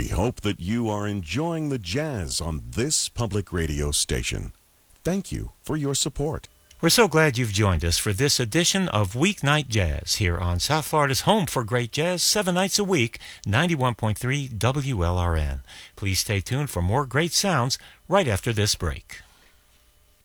We hope that you are enjoying the jazz on this public radio station. Thank you for your support. We're so glad you've joined us for this edition of Weeknight Jazz here on South Florida's home for great jazz, 7 nights a week, 91.3 WLRN. Please stay tuned for more great sounds right after this break.